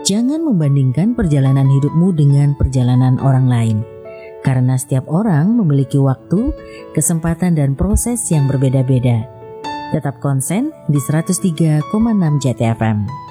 Jangan membandingkan perjalanan hidupmu dengan perjalanan orang lain, karena setiap orang memiliki waktu, kesempatan, dan proses yang berbeda-beda. Tetap konsen di 103,6 JTFM.